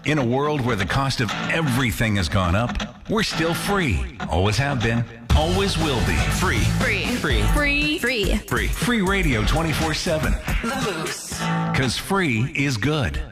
In a world where the cost of everything has gone up, we're still free. Always have been. Always will be. Free. Free. Free. Free. Free. Free. Free radio 24/7. The Moose. Because free is good.